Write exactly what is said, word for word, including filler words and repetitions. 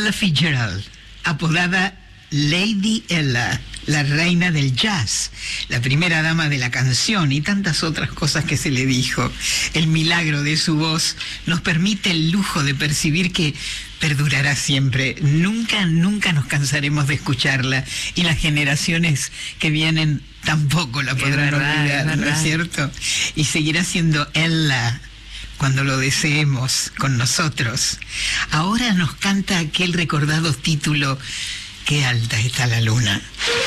Ella Fitzgerald, apodada Lady Ella, la reina del jazz, la primera dama de la canción y tantas otras cosas que se le dijo. El milagro de su voz nos permite el lujo de percibir que perdurará siempre. Nunca, nunca nos cansaremos de escucharla y las generaciones que vienen tampoco la podrán verdad, olvidar, ¿no es cierto? Y seguirá siendo Ella cuando lo deseemos con nosotros. Ahora nos canta aquel recordado título, Qué alta está la luna.